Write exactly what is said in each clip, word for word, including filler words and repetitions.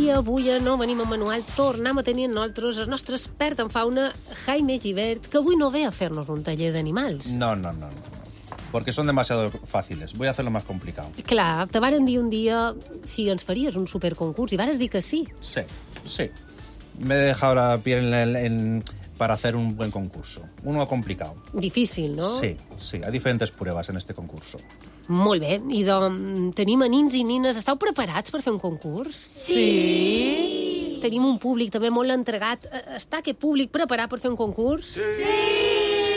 I avui no venim a manual, tornem a tenir nosaltres el nostre expert en fauna, Jaime Gibert, que avui no ve a fer-nos un taller d'animals. No, no, no, no. Porque son demasiado fáciles. Voy a hacerlo más complicado. Clar, te varen dir un dia si ens faries un superconcurs i vares dir que sí. Sí, sí. Me he dejado la piel en, en, para hacer un buen concurso. Uno complicado. Difícil, no? Sí, sí. Hay diferentes pruebas en este concurso. Molt bé. I doncs tenim a nins i nines. Esteu preparats per fer un concurs? Sí! Tenim un públic també molt entregat. Està aquest públic preparat per fer un concurs? Sí! Sí!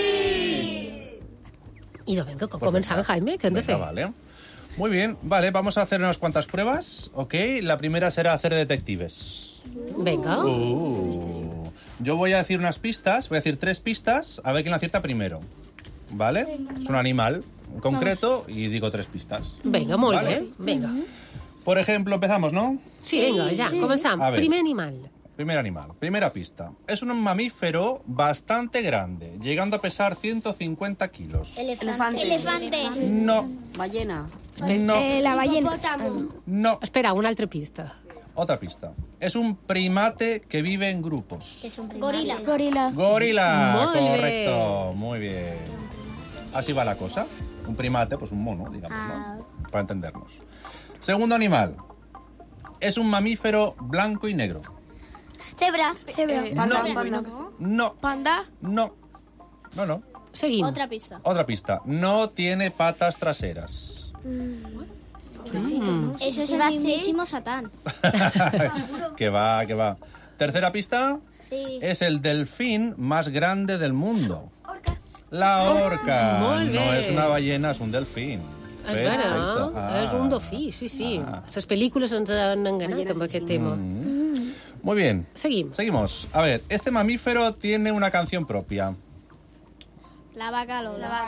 Y no, venga, Pues comenzamos, venga. Jaime, ¿qué han de Venga, hacer? vale. Muy bien, vale, vamos a hacer unas cuantas pruebas, ¿ok? La primera será hacer detectives. Venga. Uh, yo voy a decir unas pistas, voy a decir tres pistas, a ver quién la acierta primero, ¿vale? Es un animal en concreto y digo tres pistas. Venga, muy Vale. bien, venga. Por ejemplo, empezamos, ¿no? Sí, venga, ya, comenzamos. A ver. Primer animal. Primer animal, primera pista. Es un mamífero bastante grande, llegando a pesar ciento cincuenta kilos. Elefante. Elefante. No, Ballena. no, Eh, la ballena. no. Espera, una altra pista. Otra pista. Es un primate que vive en grupos. Gorila. Gorila. Gorila, Muy bien. correcto, muy bien. Así va la cosa. Un primate, pues un mono, digamos, Ah. ¿no? Para entendernos. Segundo animal. Es un mamífero blanco y negro. Cebra. Cebra. Eh, panda, No. panda. No, Panda. no, no, no. Seguim. Otra pista. Otra pista. No tiene patas traseras. Eso es el mismísimo Satán. Que va, que va. Tercera pista. Sí. Es el delfín más grande del mundo. La orca. Molt No bé. es una ballena, es un delfín. És Perfecte. vera, Ah. és un dofí, sí, sí. Ah. Les pel·lícules ens han enganat amb aquest tema. Muy bien. Seguim. Seguimos. A ver, este mamífero tiene una canción propia. La vaca Lola.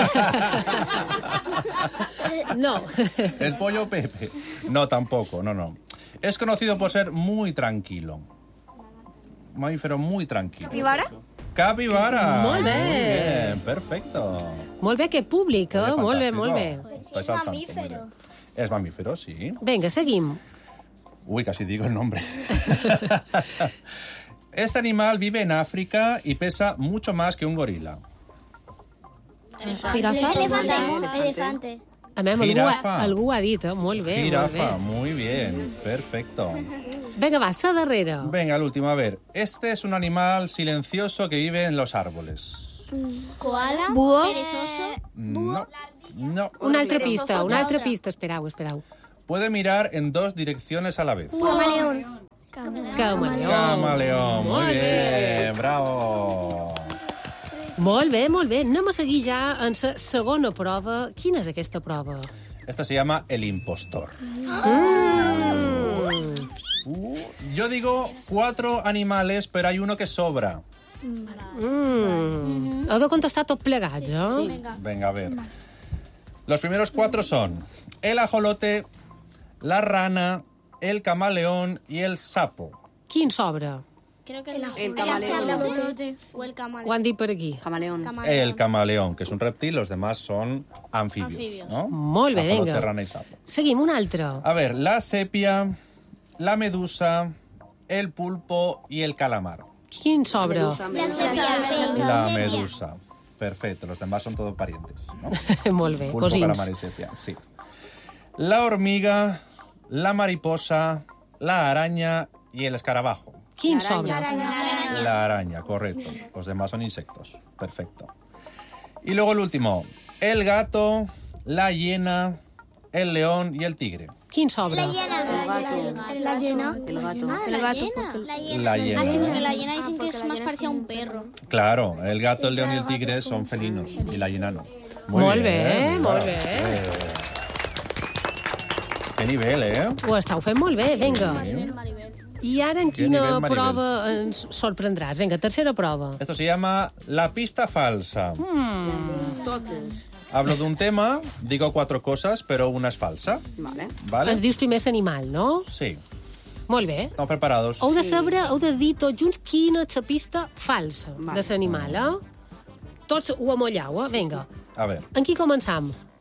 No. El pollo Pepe. No, tampoco, no, no. Es conocido por ser muy tranquilo. Un mamífero muy tranquilo. ¿Capibara? Capibara. Molt bé. Muy bien, perfecto. Molt bé aquest públic, eh? Muy Molt bé, fantástico. molt bé. Estáis Es al tanto, mamífero. muy bien. Es mamífero, sí. Vinga, seguim. Uy, casi digo el nombre. Este animal vive en África y pesa mucho más que un gorila. Jirafa? Elefante. Elefante. A veure, algú, Jirafa. ha- algú ho ha dit, eh? Molt bé, Jirafa, molt muy bien, perfecto. bé. Vinga, va, sa darrere. Venga, el último, a ver. Este es un animal silencioso que vive en los árboles. Koala. Búho. Perezoso. No, no. Una altra pista, una altra Otra. pista. Esperau, esperau. Puede mirar en dos direcciones a la vez. Camaleón. Camaleón. Camaleón, muy Molt bé. bien, bravo. Molt bé, molt bé. Anem a seguir ja en la segona prova. Quina és aquesta prova? Esta se llama el impostor. Uh, yo digo cuatro animales, pero hay uno que sobra. Mm. Heu de contestar tot plegats, eh? Venga, a ver. Los primeros cuatro son el ajolote, la rana, el camaleón y el sapo. Quin sobra? Creo que El camaleón. O el Ho camaleón. han dit per aquí. Camaleón. El camaleón, que es un reptil, los demás son anfibios. Anfibios. ¿no? Molt bé, Ajolote, vinga. rana y sapo. Seguim, un altre. A ver, la sepia, la medusa, el pulpo y el calamar. Quin sobra? Medusa, medusa. La medusa. Perfecto, los demás son todos parientes, ¿no? Molt bé, Pulpo, cosins. calamar y sepia, sí. La hormiga, la mariposa, la araña y el escarabajo. Quin La sobra? Araña. La araña, correcto. Los demás son insectos. Perfecto. Y luego el último. El gato, la hiena, el león y el tigre. Quin sobra? La hiena. La hiena. El gato. Ah, la hiena. La hiena. La hiena. Ah, sí, porque la hiena dicen que es más parecida a un perro. Claro, el gato, el león y el tigre son felinos. Y la hiena no. Molt bé, mira. molt bé. Eh. Qué nivel, ¿eh? Ho estàu fent molt bé, vinga. I ara en Que quina nivell, Maribel. prova ens sorprendràs? Vinga, tercera prova. Esto se llama la pista falsa. Totes. Hablo de un tema, digo cuatro cosas, pero una es falsa. Vale. ¿Vale? Ens dius primer l'animal, no? Sí. Molt bé. Estamos preparados. Heu de saber, heu de dir tots junts quina és la pista falsa Vale. de l'animal, eh? Tots ho amollau, eh? Vinga. A ver. En qui començam?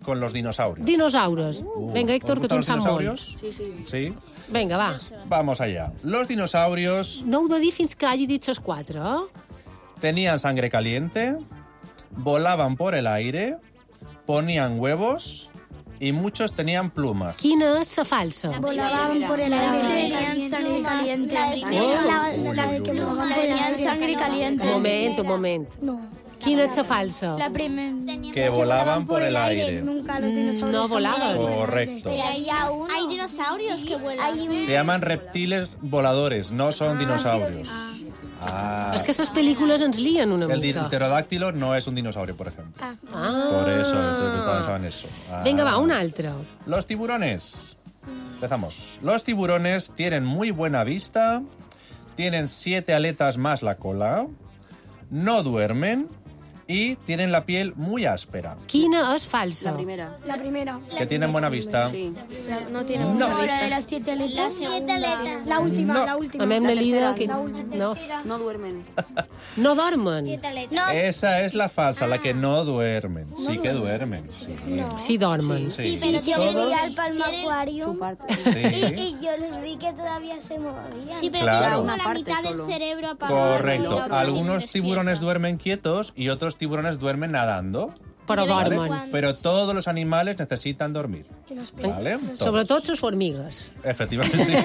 con los dinosaurios. Dinosaures. Uh, Vinga, Héctor, ¿os que tu en gustan sap los molt. dinosaurios? Sí, sí. Sí. Vinga, va. Vamos allá. Los dinosaurios No heu de dir fins que hagi dit les quatre, eh? tenían sangre caliente, volaban por el aire, ponían huevos y muchos tenían plumas. Quina és la falsa? Volaban por el aire. Tenían sangre caliente. La, Uy, la uy, que uy. volaban por el Tenían aire. sangre caliente. Un moment, un moment. No. Quina és la falsa? La primera. Que volaban por el aire. Nunca los dinosaurios. No han volaban. volado. Correcto. Hay, hay dinosaurios que vuelan. Se llaman reptiles voladores, no son dinosaurios. Ah, És que les pel·lícules ens lien una el mica. pterodáctilo no es un dinosaurio, por ejemplo. Ah. Por eso estaban en eso. Ah. Vinga, va, una altra. Los tiburones. Empezamos. Los tiburones tienen muy buena vista, tienen siete aletas más la cola, no duermen y tienen la piel muy áspera. Quina és falsa? La primera. La primera. Que tienen buena vista. Sí. No tiene No. una vista. de las siete aletas. Las siete aletas. La última, No. la última. A mi hem La Nelida... tercera, Que... la última. No. No duermen. No dormen. No, Esa es la falsa, la que no duermen. Sí que duermen, sí. Sí dormen. Sí, pero sí, Yo tienen- todos. fui al Palma Tienen- Aquarium Sí. y, y yo les vi que todavía se movían. sí, pero Claro. tienen como Una la parte mitad del solo. cerebro apagado. Correcto. el otro lo Algunos tienen tiburones despierto. duermen quietos y otros tiburones duermen nadando. Però De vez en dormen. cuando. Pero todos los animales necesitan dormir. Y los peces. ¿Vale? Todos. Sobretot les formigues. Efectivamente, sí.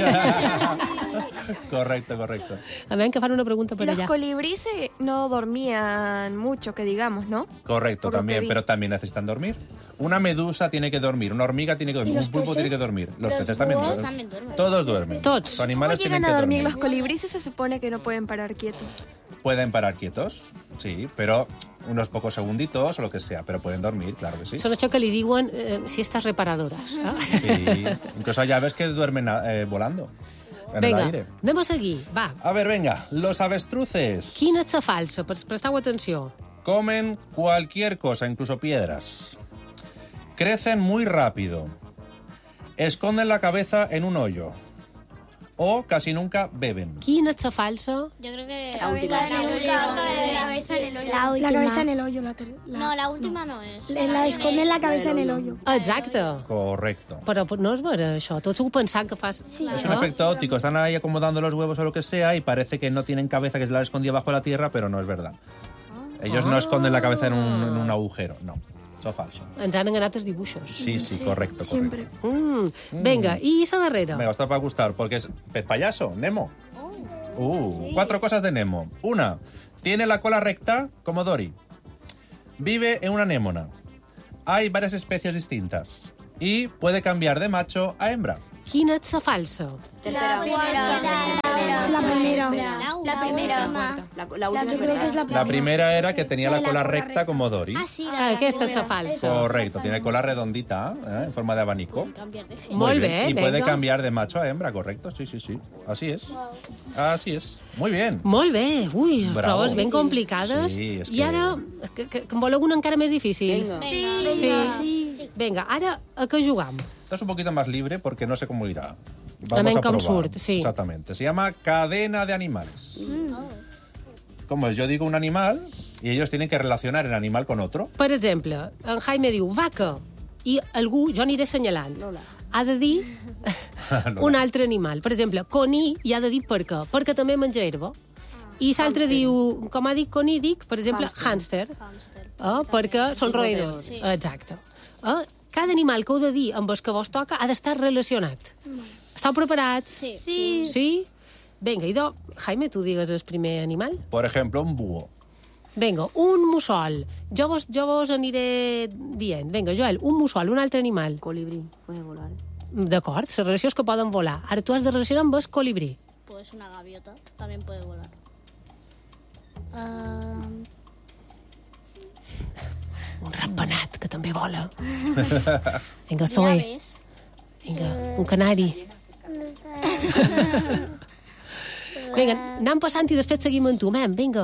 Correcto, correcto. A veure, que fan una pregunta per Los allà. colibríes no dormían mucho, que digamos, ¿no? Correcto, Por lo que también, vi. pero también necesitan dormir. Una medusa tiene que dormir, una hormiga tiene que dormir, ¿Y un los pulpo peces? tiene que dormir. Los, peces también búhos duermen. también duermen. Todos duermen. Tots. Los ¿Cómo animales llegan tienen a que dormir? dormir. Los colibríes se supone que no pueden parar quietos. Pueden parar quietos, sí, pero unos pocos segunditos o lo que sea, pero pueden dormir, claro que sí. Són això que li diuen eh, siestas reparadores. Eh? Sí, incluso hay aves que duermen eh, volando en el Vinga, aire. anem a seguir. Va, A ver, venga, los avestruces quina és la falsa? Pre- Presteu atenció. comen cualquier cosa, incluso piedras. Crecen muy rápido. Esconden la cabeza en un hoyo. O casi nunca beben. Quina és la falsa? Yo creo que La última. la última. La cabeza en el hoyo. La, la cabeza en el hoyo. La, ter- la- No, la última no es. la, la esconden la cabeza en el hoyo. Exacte. Correcto. Però no és vera, això. Tots ho pensant que fas... Sí. Es un efecto óptico. Están ahí acomodando los huevos o lo que sea y parece que no tienen cabeza, que se la han escondido bajo la tierra, pero no es verdad. Ellos no esconden la cabeza en un, en un agujero, no. Eso es falso. Ens han enganat els dibuixos. Sí, sí, correcto, Siempre. correcto. Mm. Vinga, i la darrera? Me gusta para gustar, porque es pez payaso, Nemo. Uh, Cuatro cosas de Nemo. Una, tiene la cola recta como Dory. Vive en una anémona. Hay varias especies distintas. Y puede cambiar de macho a hembra. Quina és la falsa? La Tercera. primera. La primera. La, la La última que es creo que es verdad. la La primera. primera era que tenía la cola recta como Dory. Ah, sí, Ah, aquesta és la falsa. Correcto, tiene cola redondita, ¿eh? En forma de abanico. cambiar de género. Molt Muy bé, bien. Y vinga. puede cambiar de macho a hembra, correcto, sí, sí, sí. Así es. Así es. Muy bien. Molt bé. Ui, les Bravo. proves ben complicades. Sí, és I que- ara, que, que, que en voleu una encara més difícil? Vinga. Sí. sí. Vinga, ara a què jugam? Esto es un poquito más libre porque no sé cómo irá. También Vamos a com probar. surt, sí. Exactamente. Se llama cadena de animales. Como es, yo digo un animal y ellos tienen que relacionar el animal con otro. Per exemple, en Jaime diu vaca i algú, jo aniré assenyalant, ha de dir un altre animal. Per exemple, coní i ha de dir per què, perquè també menja herba. I l'altre diu, com ha dit coní, dic, per exemple, hàmster, eh, perquè són roedors. Sí. Exacte. Eh, cada animal que heu de dir amb el que vos toca ha d'estar relacionat. Esteu preparats? Sí. Sí. Sí? Vinga, idò, Jaime, tu digues el primer animal. Por ejemplo, un búho. Vinga, un mussol. Jo vos, jo vos aniré dient. Vinga, Joel, un mussol, un altre animal. Colibrí, puede volar. D'acord, la relació és que poden volar. Ara tu has de relacionar amb el colibrí. Pues una gaviota también puede volar. Un ratpenat, que també vola. Vinga, Ya Zoe. ves. Vinga, un canari. Vinga, anem passant i després seguim amb tu, mem. Vinga.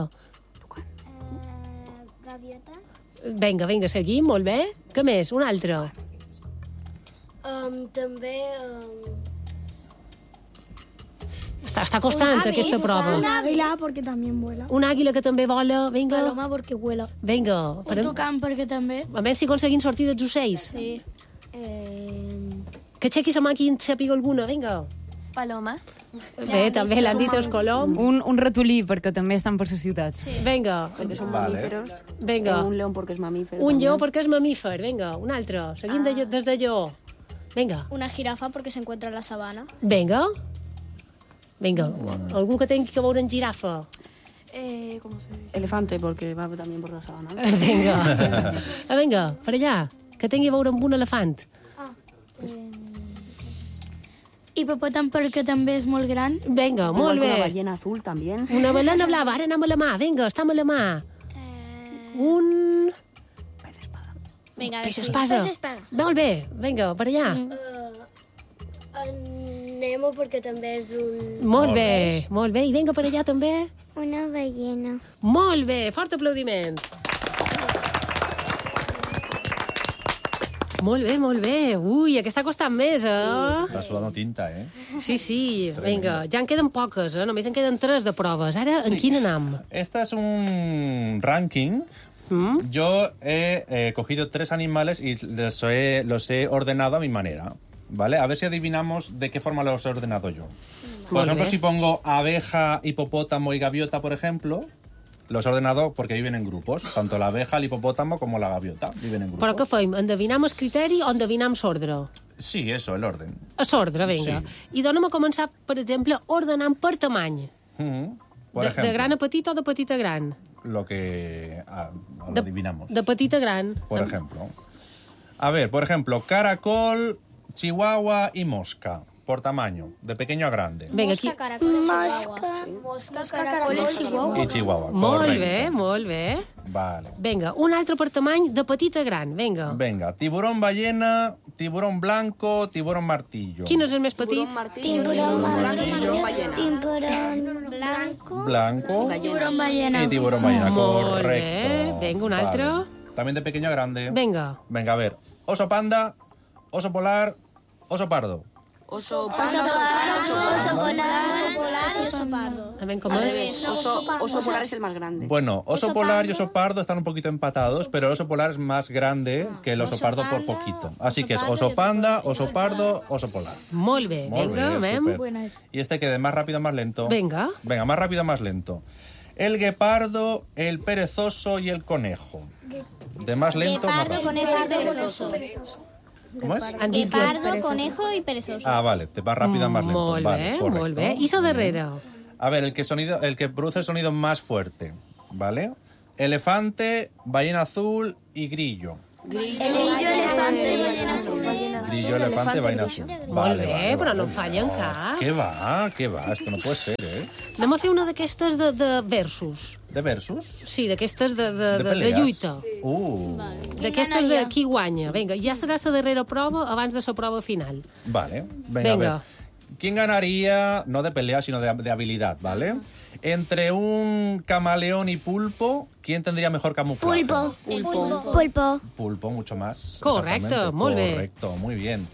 Gaviota. Vinga, vinga, seguim, molt bé. Què més? Un altre. Um, també... Um, Està, està costant aquesta prova. Un águila porque también vuela. Una àguila que també vola, vinga. Paloma porque vuela. Vinga. Un farem- tucán perquè també. A veure si aconseguim sortir dels ocells. Sí. Eh, Que aixequi la mà qui en sàpiga alguna, vinga. Paloma. Bé, també l'han dit els colom. Un, un ratolí, perquè també estan per la ciutat. Vinga, Porque son Vale. mamíferos. vinga. Un león porque es mamífero. Un también. lleó perquè és mamífer, vinga, un altre. Seguim de, des de lleó. Vinga, Una jirafa perquè se encuentra en la sabana. vinga. Vinga, algú que tingui que veure en girafa. Eh, ¿Cómo se dice? Elefante porque va también por la sabana. Eh, Vinga. Ah, vinga, per allà. Que tingui a veure amb un elefant. Hipopòtam perquè també és molt gran. Vinga, molt Igual que la bé. ballena azul también. Una balena blava, ara anem a la mà. Vinga, estem a la mà. Un... Vinga, Peix sí. espasa. Peix espada. Molt bé, vinga, per allà. Nemo porque también es un... Molt Molt bé, molt bé. I vinga per allà també. Una ballena. Molt bé, fort aplaudiment. Molt bé, molt bé. Ui, aquesta ha costat més, eh? Està sudant tinta, eh? Sí, sí. Vinga, ja en queden poques, eh? Només en queden tres de proves. Ara, en Sí. quin anam? Este es un ranking. Mm? Yo he eh, cogido tres animales y los he, los he ordenado a mi manera, ¿vale? A ver si adivinamos de qué forma los he ordenado yo. Por Muy ejemplo, bien. si pongo abeja, hipopótamo y gaviota, por ejemplo, los he ordenado porque viven en grupos. Tanto la abeja, el hipopótamo como la gaviota viven en grupos. Però què fem? Endevinam el criteri o endevinam l'ordre? Sí, eso, el orden. A l'ordre, vinga. Sí. I donem a començar, per exemple, ordenant per tamany. Mm. Por De, ejemplo, de gran a petit o de petit a gran? lo que ah, lo De, adivinamos. de petit a gran. Por ejemplo. A ver, por ejemplo, caracol, chihuahua y mosca. Por tamaño, de pequeño a grande. Vinga, aquí... Mosca, caracol i chihuahua. Mosca, caracol y chihuahua. Y chihuahua. Molt correcto. bé, molt bé. Vale. Vinga, un altre per tamany de petit a gran. Vinga. Venga, tiburón ballena, tiburón blanco, tiburón martillo. Quin és el més petit? Tiburón martillo, martillo. Tiburón blanco. Blanco Tiburón ballena. y tiburón ballena. Molt Correcto. bé. Venga, un altre. Vale. También de pequeño a grande. Vinga. Venga, a ver. Oso panda, oso polar, oso pardo. Oso, Oso polar. Oso polar y oso pardo. A veure com al és. revés. Oso, oso polar es el más grande. Bueno, oso, Oso polar y pardo. oso pardo están un poquito empatados, pero el oso polar es más grande que el oso, Oso pardo por panda, poquito. Así oso que es pardo y oso oso panda, oso pardo, oso polar. Molt bé. Molt Vinga, bé, anem. súper. Y este que de más rápido a más lento. Venga. Venga, más rápido a más lento. El guepardo, el perezoso y el conejo. De más lento, más Guepardo, rápido. conejo y perezoso. ¿Cómo es? Han dit que... Guepardo, conejo y perezoso. Ah, vale, de más rápido a más lento. Molt Vale, bé, correcto. molt bé. I la darrera? A ver, el que, sonido, el que produce el sonido más fuerte, ¿vale? Elefante, ballena azul y grillo. Grillo, elefante, ballena azul. Grillo, elefante, ballena azul. Molt bé, però no en fallen cap. ¿Qué va? ¿Qué va? Esto no puede ser, ¿eh? Anem a fer una d'aquestes de, de versus. ¿De versus? Sí, d'aquestes de, de, ¿De de, de peleas? lluita. Uh, D'aquestes de qui guanya. Vinga, ja serà la darrera prova abans de la prova final. vale. Venga, Venga. a ver. ¿Quién ganaría, no de pelea, sino de, de habilidad, ¿vale? Entre un camaleón y pulpo, ¿quién tendría mejor camuflaje? Pulpo. Pulpo. Pulpo. Pulpo, mucho más. Correcto, exactamente. muy bien. Correcto, muy bien.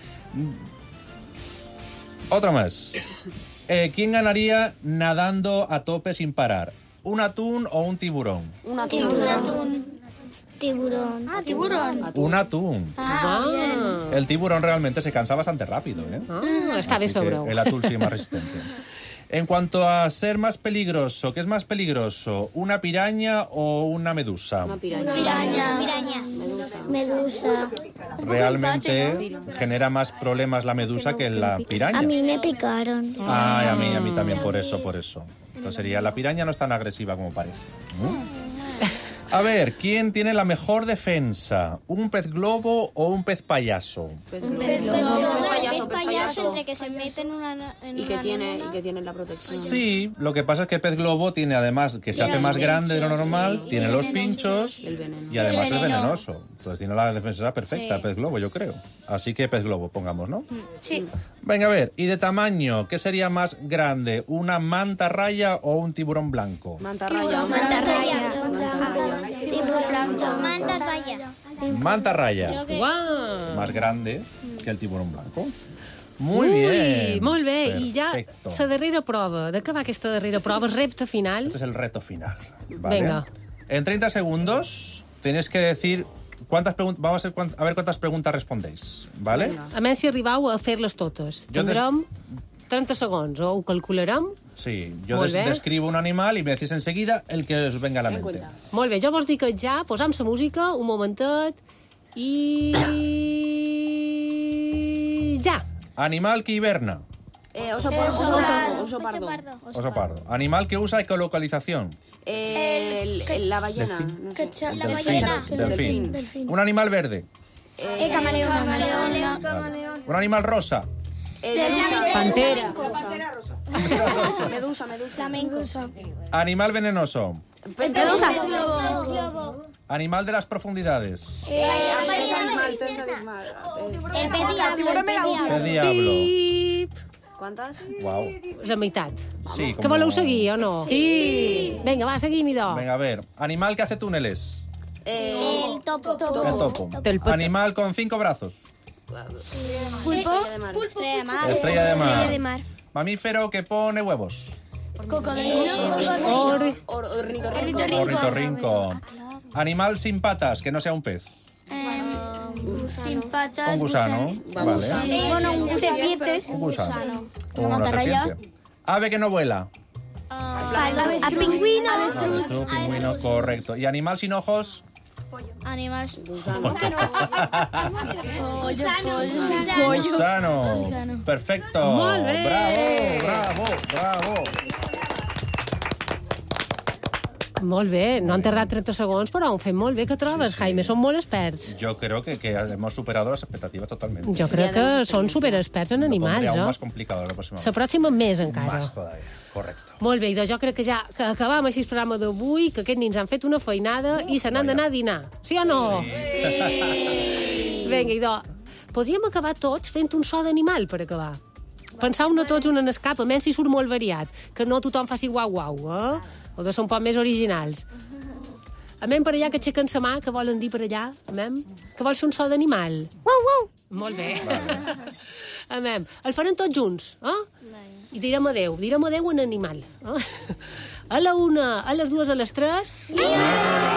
Otra más. Eh, ¿Quién ganaría nadando a tope sin parar? ¿Un atún o un tiburón? Una Tiburón. Tiburón. Ah, tiburón. Un atún. Ah, El tiburón realmente se cansa bastante rápido, ¿eh? ah està bé Así que sobreu. el atún sí es más resistente. En cuanto a ser más peligroso, ¿qué es más peligroso? ¿Una piraña o una medusa? Una piraña. Piraña. Piraña. Medusa. Realmente genera más problemas la medusa que la piraña. A mí me picaron. Ay, a mí, a mí también, por eso, por eso. Entonces sería, la piraña no es tan agresiva como parece. ¿no? A ver, ¿quién tiene la mejor defensa? ¿Un pez globo o un pez payaso? Pez Pero globo. no, payaso, es pez payaso payaso. entre que se mete en una... En Y que una tiene, y nana. que tiene la protección. Sí, lo que pasa es que el pez globo tiene además que se Tiene hace los más grande de lo pinchos, normal, sí. tiene Y los tiene los pinchos Y el veneno. y además Y el es veneno. venenoso. Entonces tiene la defensa perfecta Sí. el pez globo, yo creo. Así que pez globo, pongamos, ¿no? Sí. Venga, a ver, y de tamaño, ¿qué sería más grande? ¿Una manta raya o un tiburón blanco? Manta raya. Manta raya. Tiburón. Manta raya. Manta raya. Creo que... Uau! Más grande que el tiburón blanco. Muy Ui, bien. molt bé. I ja Perfecto. la darrera prova. De què va aquesta darrera prova? Repte final. Este es el reto final. ¿vale? Venga. En treinta segundos tenéis que decir cuántas preguntas. Vamos a, ver cuánt- a ver cuántas preguntas respondéis. ¿Vale? A menys si arribau a fer-les totes. Jo des- Tindrem trenta segons, o ho calcularem? Sí. Yo Molt des- bé. describo un animal y me decís enseguida el que os venga a la mente. Molt bé, jo vos dic que ja posam la música, un momentet, i... ja! Animal que hiberna. Eh, oso, oso, oso, oso pardo. Oso pardo. Animal que usa ecolocalización. Eh, el- el- la ballena. No sé. La Delfín. ballena. Delfín. Delfín. Un animal verde. Eh, Camaleón. Vale. Un animal rosa. eh, medusa. Pantera. Medusa, medusa. Medusa. Animal venenoso. Medusa. Animal de las profundidades. Pez abismal, pez abismal. Eh, El pez diablo. El pez diablo. ¿Qué diablo? Pip! ¿Cuántas? Wow. La meitat. Sí, Que como... voleu seguir o no? Sí. Vinga, va, seguim, idò. Venga, a ver. Animal que hace túneles. Eh, El topo. El topo. Telpote. Animal con cinco brazos. Pulpo. de mar. Estrella de mar. Estrella de mar. Estrella de mar. Mamífero que pone huevos. Cocodrilo. Or... or- ornitorrinco. Ornitorrinco. Animal sin patas, que no sea un pez. Sin patas. Un gusano. Vale. Bueno, un serpiente. Un gusano. Una Una mantarraya. serpiente. Ave que no vuela. A pingüino. Avestruz, pingüino, correcto. ¿Y animal sin ojos? Animal. Gusano. Perfecto. Molt bé. Bravo, bravo, bravo. Molt bé, no han tardat trenta segons, però ho fem molt bé. Que trobes, Sí, sí. Jaime? Són molt experts. Yo creo que, que hemos superado las expectativas totalmente. Jo crec que són superexperts en Lo pondré animals, aún no? más complicado la próxima La vez. pròxima més, encara. Más todavía. Correcto. Molt bé, idò, jo crec que ja que acabam així el programa d'avui, que aquests nins han fet una feinada i se n'han d'anar a dinar. Sí o no? Sí. Vinga, idò, podríem acabar tots fent un so d'animal per acabar. Pensau-ne tots un en escap, a menys si surt molt variat, que no tothom faci guau-guau, eh? O de ser un poc més originals. Amem per allà que aixequen sa mà, que volen dir per allà, amem? Que vols fer un so d'animal? Uau, uau! Molt bé. Amem. El farem tots junts, eh? I direm adeu, direm adeu en animal. Eh? A la una, a les dues, a les tres... I...